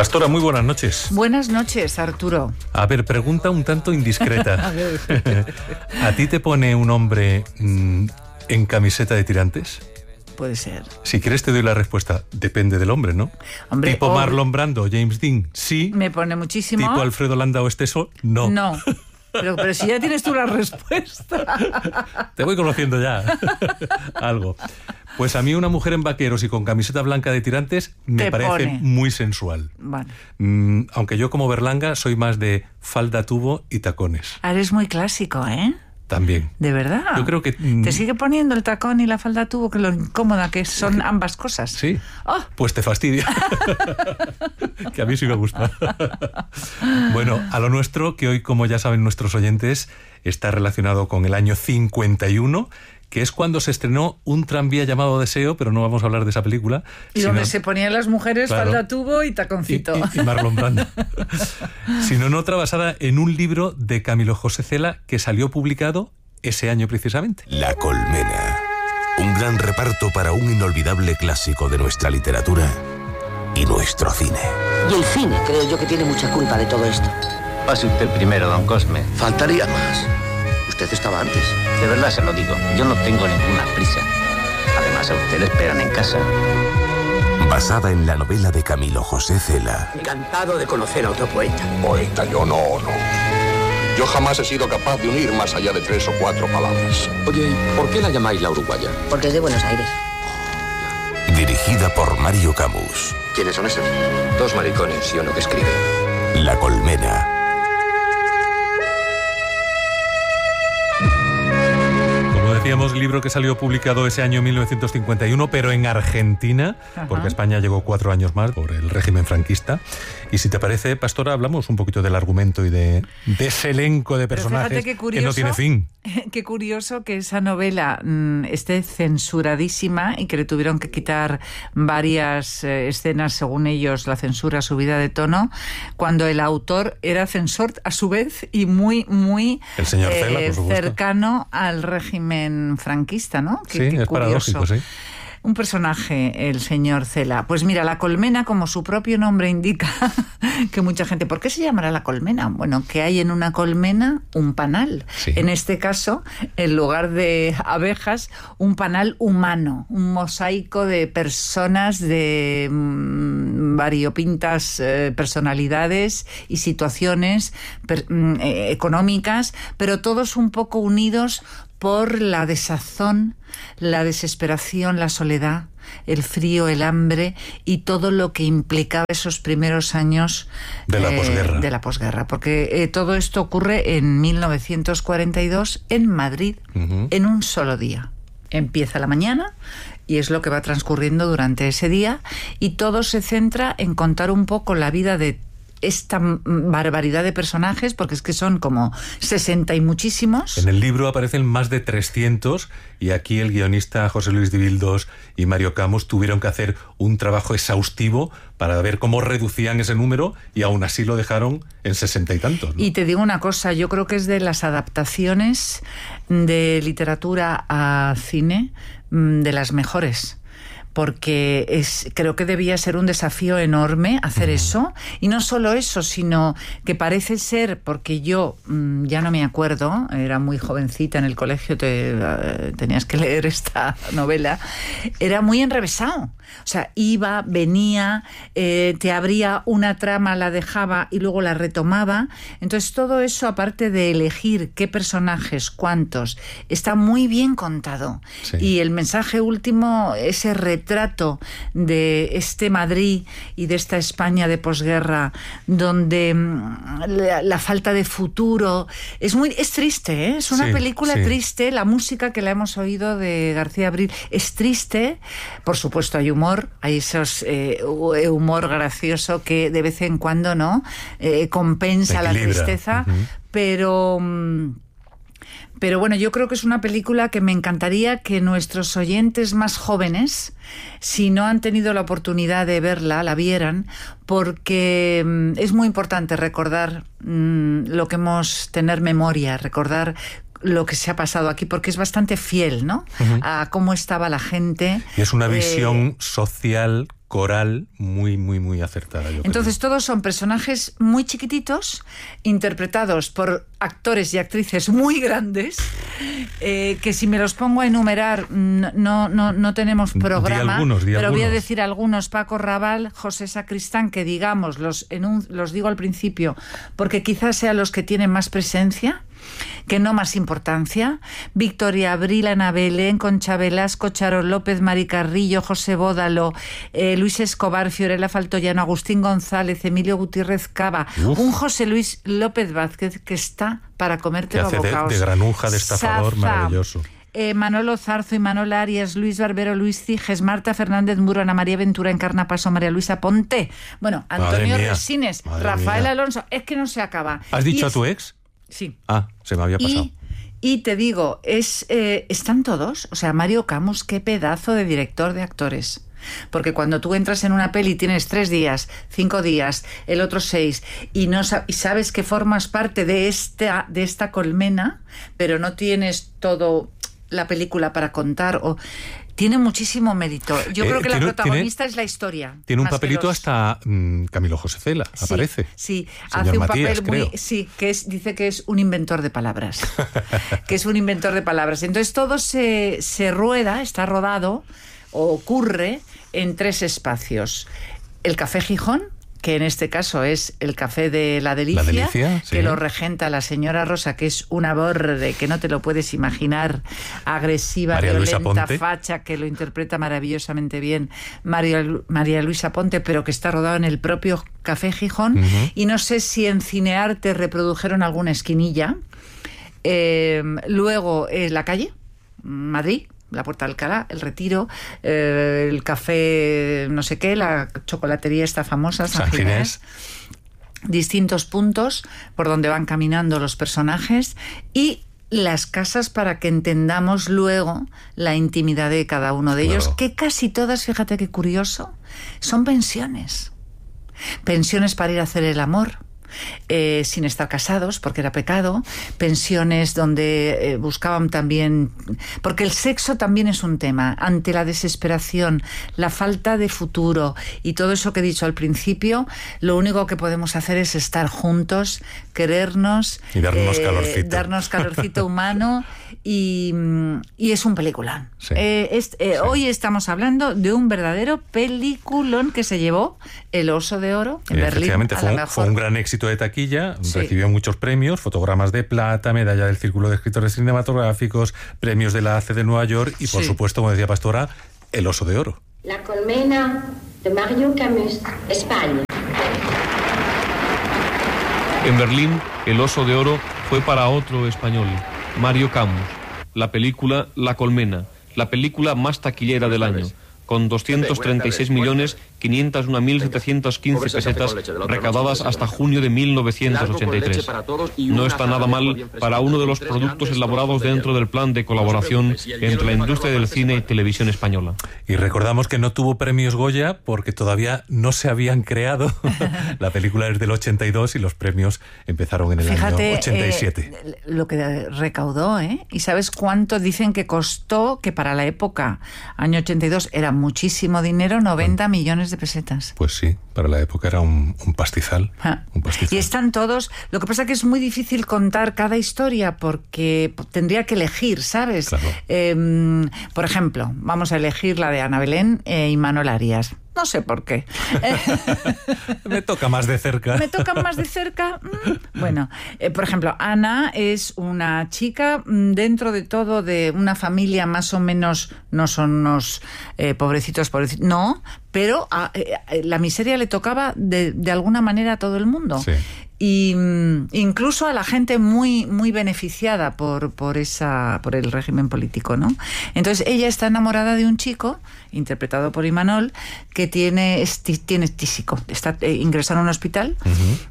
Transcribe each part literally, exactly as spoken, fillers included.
Pastora, muy buenas noches. Buenas noches, Arturo. A ver, pregunta un tanto indiscreta. A, ¿A ti te pone un hombre mmm, en camiseta de tirantes? Puede ser. Si quieres te doy la respuesta. Depende del hombre, ¿no? Hombre, tipo o... Marlon Brando o James Dean, sí. Me pone muchísimo. Tipo Alfredo Landa o Esteso, no. No. Pero, pero si ya tienes tú la respuesta. Te voy conociendo ya. Algo. Pues a mí una mujer en vaqueros y con camiseta blanca de tirantes me Te parece pone. muy sensual. Bueno. Mm, aunque yo como Berlanga soy más de falda tubo y tacones. Eres muy clásico, ¿eh? También. ¿De verdad? Yo creo que... Mm, ¿te sigue poniendo el tacón y la falda tubo, que lo incómoda que son ambas cosas? Sí. Oh. Pues te fastidia. Que a mí sí me gusta. Bueno, a lo nuestro, que hoy, como ya saben nuestros oyentes, está relacionado con el año cincuenta y uno, que es cuando se estrenó Un tranvía llamado Deseo, pero no vamos a hablar de esa película. Y sino, donde se ponían las mujeres, claro, falda tubo y taconcito. Y, y, y Marlon Brando. Sino en otra basada en un libro de Camilo José Cela que salió publicado ese año precisamente. La Colmena. Un gran reparto para un inolvidable clásico de nuestra literatura y nuestro cine. Y el cine, creo yo, que tiene mucha culpa de todo esto. Pase usted primero, don Cosme. Faltaría más. Usted estaba antes. De verdad se lo digo, yo no tengo ninguna prisa. Además, a usted le esperan en casa. Basada en la novela de Camilo José Cela. Encantado de conocer a otro poeta. Poeta, yo no, no. Yo jamás he sido capaz de unir más allá de tres o cuatro palabras. Oye, ¿por qué la llamáis la uruguaya? Porque es de Buenos Aires. Dirigida por Mario Camus. ¿Quiénes son esos? Dos maricones y uno que escribe. La Colmena. Decíamos, libro que salió publicado ese año mil novecientos cincuenta y uno, pero en Argentina, Ajá. porque España llegó cuatro años más por el régimen franquista. Y si te parece, Pastora, hablamos un poquito del argumento y de, de ese elenco de personajes curioso, que no tiene fin. Qué curioso que esa novela mmm, esté censuradísima y que le tuvieron que quitar varias eh, escenas, según ellos, la censura subida de tono, cuando el autor era censor a su vez y muy, muy el señor Cela, eh, por supuesto, cercano al régimen franquista, ¿no? Qué, sí, qué es curioso. Paradójico, sí. Un personaje, el señor Cela. Pues mira, La Colmena, como su propio nombre indica, que mucha gente... ¿Por qué se llamará La Colmena? Bueno, que hay en una colmena un panal. Sí. En este caso, en lugar de abejas, un panal humano, un mosaico de personas de mmm, variopintas eh, personalidades y situaciones per, eh, económicas, pero todos un poco unidos por la desazón, la desesperación, la soledad, el frío, el hambre y todo lo que implicaba esos primeros años de la eh, posguerra. De la posguerra, porque eh, todo esto ocurre en mil novecientos cuarenta y dos en Madrid, uh-huh. en un solo día. Empieza la mañana y es lo que va transcurriendo durante ese día y todo se centra en contar un poco la vida de esta barbaridad de personajes, porque es que son como sesenta y muchísimos. En el libro aparecen más de trescientos y aquí el guionista José Luis Dibildos y Mario Camus tuvieron que hacer un trabajo exhaustivo para ver cómo reducían ese número y aún así lo dejaron en sesenta y tantos, ¿no? Y te digo una cosa, yo creo que es de las adaptaciones de literatura a cine de las mejores. Porque es, creo que debía ser un desafío enorme hacer uh-huh. eso, y no solo eso, sino que parece ser, porque yo mmm, ya no me acuerdo, era muy jovencita en el colegio, te, uh, tenías que leer esta novela, era muy enrevesado, o sea, iba, venía, eh, te abría una trama, la dejaba y luego la retomaba, entonces todo eso, aparte de elegir qué personajes, cuántos, está muy bien contado, sí. Y el mensaje último, ese retrato retrato de este Madrid y de esta España de posguerra, donde la, la falta de futuro es muy es triste, ¿eh? Es una sí, película sí. triste. La música que la hemos oído de García Abril es triste. Por supuesto hay humor, hay esos eh, humor gracioso que de vez en cuando no eh, compensa la tristeza, uh-huh. pero Pero bueno, yo creo que es una película que me encantaría que nuestros oyentes más jóvenes, si no han tenido la oportunidad de verla, la vieran, porque mmm, es muy importante recordar mmm, lo que hemos, tener memoria, recordar lo que se ha pasado aquí, porque es bastante fiel, ¿no? Uh-huh. A cómo estaba la gente. Y es una visión eh, social coral muy, muy, muy acertada. Yo Entonces creo. todos son personajes muy chiquititos, interpretados por actores y actrices muy grandes, eh, que si me los pongo a enumerar no, no, no tenemos programa, di algunos, di pero algunos. voy a decir algunos: Paco Raval, José Sacristán, que digamos, los, enun- los digo al principio, porque quizás sean los que tienen más presencia, que no más importancia: Victoria Abril, Ana Belén, Concha Velasco, Charo López, Mari Carrillo, José Bódalo, eh, Luis Escobar, Fiorella Faltoyano, Agustín González, Emilio Gutiérrez Cava, Uf. un José Luis López Vázquez que está para comerte Que los hace de, bocaos. de granuja, de estafador, Saza, maravilloso. Eh, Manolo Zarzo y Manol Arias, Luis Barbero, Luis Ciges, Marta Fernández Muro, Ana María Ventura, Encarna Paso, María Luisa Ponte, bueno, Antonio Madre mía, Resines, madre Rafael mía. Alonso, es que no se acaba. ¿Has dicho Y a es- tu ex? Sí. Ah, se me había pasado. Y, y te digo, es eh, están todos. O sea, Mario Camus, qué pedazo de director de actores. Porque cuando tú entras en una peli tienes tres días, cinco días, el otro seis, y no sa- y sabes que formas parte de esta, de esta colmena, pero no tienes todo la película para contar, o tiene muchísimo mérito. Yo Eh, creo que la tiene- protagonista es la historia. Tiene un más que papelito los- hasta mm, Camilo José Cela, Sí, aparece. Sí, Señor hace un Matías, papel muy... creo. Sí, que es, dice que es un inventor de palabras. que es un inventor de palabras. Entonces todo se, se rueda, está rodado, o ocurre en tres espacios. El Café Gijón, que en este caso es el Café de La Delicia, La Delicia, sí. que lo regenta la señora Rosa, que es una borde que no te lo puedes imaginar, agresiva, María Luisa violenta, Ponte. facha, que lo interpreta maravillosamente bien María, Lu- María Luisa Ponte, pero que está rodado en el propio Café Gijón. Ujú. Y no sé si en Cinearte reprodujeron alguna esquinilla. Eh, luego eh, La Calle, Madrid, la Puerta de Alcalá, El Retiro, eh, el café no sé qué, la chocolatería esta famosa, San, San Ginés. Ginés. Distintos puntos por donde van caminando los personajes y las casas para que entendamos luego la intimidad de cada uno de ellos, Claro. que casi todas, fíjate qué curioso, son pensiones. Pensiones para ir a hacer el amor, eh, sin estar casados, porque era pecado. Pensiones donde eh, buscaban también... Porque el sexo también es un tema. Ante la desesperación, la falta de futuro y todo eso que he dicho al principio, lo único que podemos hacer es estar juntos, querernos... Y darnos calorcito. Darnos calorcito humano y, y es un peliculón. Sí. Eh, es- eh, Sí. Hoy estamos hablando de un verdadero peliculón que se llevó el Oso de Oro en Eh, Berlín. Efectivamente, a fue la un, mejor. fue un gran éxito de taquilla, Sí. recibió muchos premios, fotogramas de plata, medalla del Círculo de Escritores Cinematográficos, premios de la A C de Nueva York y, por Sí. supuesto, como decía Pastora, el Oso de Oro. La colmena de Mario Camus, España. En Berlín, El Oso de Oro fue para otro español, Mario Camus. La película La Colmena, la película más taquillera del año, con doscientos treinta y seis millones quinientos uno mil setecientos quince pesetas recaudadas hasta junio de mil novecientos ochenta y tres. No está nada mal para uno de los productos elaborados dentro del plan de colaboración entre la industria del cine y televisión española. Y recordamos que no tuvo premios Goya porque todavía no se habían creado. La película es del ochenta y dos y los premios empezaron en el Fíjate, año ochenta y siete. eh, lo que recaudó, ¿eh? ¿Y sabes cuánto dicen que costó? Que para la época, año ochenta y dos, era muchísimo dinero, noventa millones de pesetas. Pues sí, para la época era un, un pastizal. Ah. Un pastizal. Y están todos... Lo que pasa que es muy difícil contar cada historia porque tendría que elegir, ¿sabes? Claro. Eh, por ejemplo, vamos a elegir la de Ana Belén eh, y Manol Arias. No sé por qué. Me toca más de cerca. ¿Me tocan más de cerca? Mm, Bueno, eh, por ejemplo, Ana es una chica mm, dentro de todo de una familia más o menos, no son unos eh, pobrecitos, pobrecitos, no, pero a, eh, eh, la miseria le tocaba de, de alguna manera a todo el mundo. Sí. Y mm, incluso a la gente muy muy beneficiada por por esa por el régimen político, ¿no? Entonces ella está enamorada de un chico interpretado por Imanol que tiene es, ti- tiene tísico, está eh, ingresado en un hospital Ujú.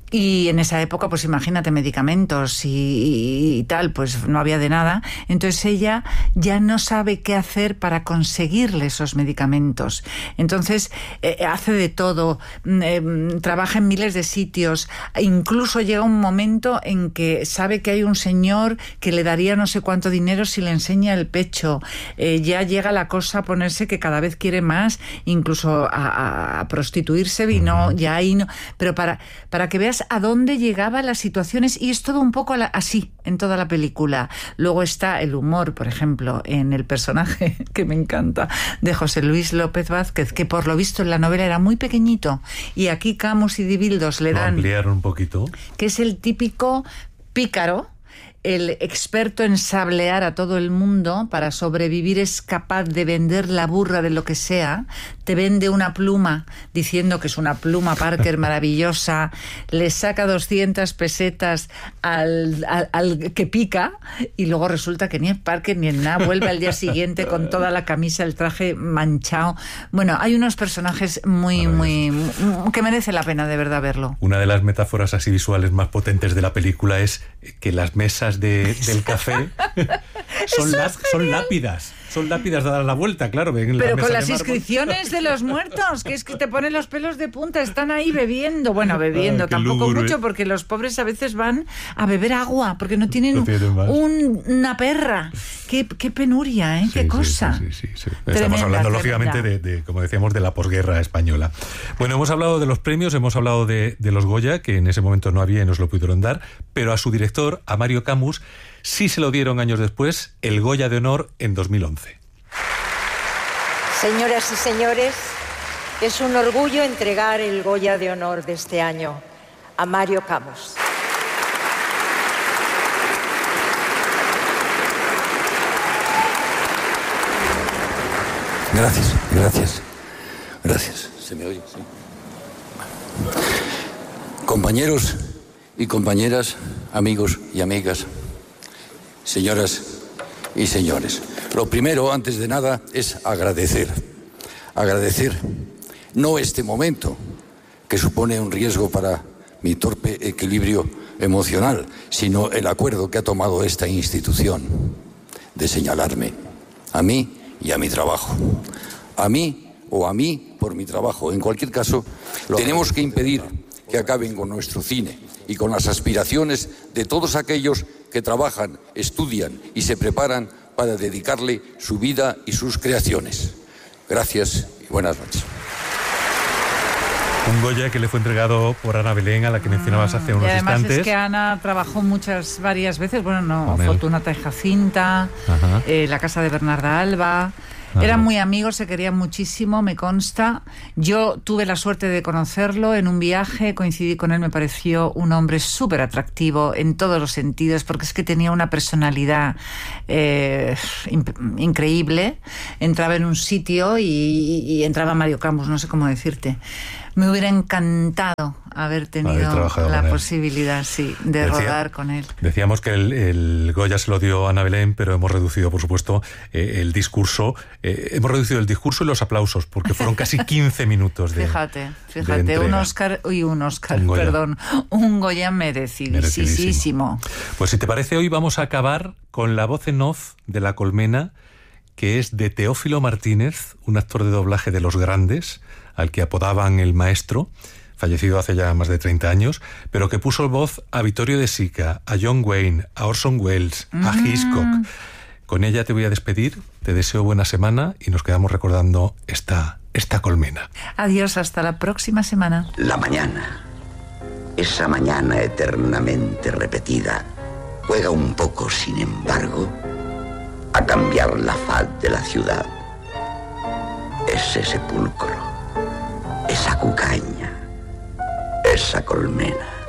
Y en esa época, pues imagínate, medicamentos y, y, y tal, pues no había de nada. Entonces ella ya no sabe qué hacer para conseguirle esos medicamentos. Entonces eh, hace de todo, eh, trabaja en miles de sitios. Incluso llega un momento en que sabe que hay un señor que le daría no sé cuánto dinero si le enseña el pecho. Eh, ya llega la cosa a ponerse que cada vez quiere más, incluso a, a prostituirse, y no, ya ahí no. Pero para, para que veas a dónde llegaban las situaciones, y es todo un poco la, así en toda la película. Luego está el humor, por ejemplo, en el personaje que me encanta de José Luis López Vázquez, que por lo visto en la novela era muy pequeñito, y aquí Camus y Dibildos le dan... ¿Lo ampliaron un poquito? Que es el típico pícaro, el experto en sablear a todo el mundo. Para sobrevivir es capaz de vender la burra de lo que sea. Te vende una pluma diciendo que es una pluma Parker maravillosa, le saca doscientas pesetas al, al, al que pica, y luego resulta que ni es Parker ni es nada. Vuelve al día siguiente con toda la camisa, el traje manchado. Bueno, hay unos personajes muy, muy, muy que merece la pena de verdad verlo. Una de las metáforas así visuales más potentes de la película es que las mesas De, del café son, las, son lápidas son lápidas dadas la vuelta, claro, ven pero la con mesa las de inscripciones de los muertos, que es que te ponen los pelos de punta, están ahí bebiendo, bueno, bebiendo, ah, tampoco lúgubre. Mucho, porque los pobres a veces van a beber agua porque no tienen, no tienen un, una perra. Qué, qué penuria, ¿eh? Sí, qué sí, cosa. sí, sí, sí, sí. Tremenda, Estamos hablando tremenda. lógicamente de, de, como decíamos, de la posguerra española. Bueno, hemos hablado de los premios, hemos hablado de, de los Goya, que en ese momento no había y nos lo pudieron dar, pero a su director, a Mario Camus, sí se lo dieron años después el Goya de Honor en dos mil once. Señoras y señores, es un orgullo entregar el Goya de Honor de este año a Mario Camus. Gracias, gracias, gracias. ¿Se me oye? Sí. Compañeros y compañeras, amigos y amigas, señoras y señores, lo primero, antes de nada, es agradecer. Agradecer no este momento, que supone un riesgo para mi torpe equilibrio emocional, sino el acuerdo que ha tomado esta institución de señalarme a mí y a mi trabajo. A mí o a mí por mi trabajo. En cualquier caso, tenemos que impedir que acaben con nuestro cine y con las aspiraciones de todos aquellos que trabajan, estudian y se preparan para dedicarle su vida y sus creaciones. Gracias y buenas noches. Un Goya que le fue entregado por Ana Belén, a la que mencionabas hace unos y además instantes. Es que Ana trabajó muchas, varias veces, bueno, no, Con él. Fortunata y Jacinta, eh, La casa de Bernarda Alba. Ajá. Eran muy amigos, se querían muchísimo, me consta. Yo tuve la suerte de conocerlo en un viaje, coincidí con él, me pareció un hombre súper atractivo en todos los sentidos, porque es que tenía una personalidad eh, increíble. Entraba en un sitio y, y entraba Mario Camus, no sé cómo decirte. Me hubiera encantado haber tenido haber la posibilidad, sí, de Decía, rodar con él. Decíamos que el, el Goya se lo dio a Ana Belén, pero hemos reducido, por supuesto, eh, el discurso. Eh, hemos reducido el discurso y los aplausos, porque fueron casi quince minutos de Fíjate, fíjate, un Oscar, uy, un Oscar, un perdón, un Goya merecidísimo. merecidísimo. Pues si te parece, hoy vamos a acabar con la voz en off de La Colmena, que es de Teófilo Martínez, un actor de doblaje de los grandes, al que apodaban el maestro, fallecido hace ya más de treinta años, pero que puso voz a Vittorio De Sica, a John Wayne, a Orson Welles, mm. a Hitchcock. Con ella te voy a despedir, te deseo buena semana y nos quedamos recordando esta, esta colmena. Adiós, hasta la próxima semana. La mañana, esa mañana eternamente repetida, juega un poco, sin embargo, a cambiar la faz de la ciudad. Ese sepulcro, esa cucaña, esa colmena.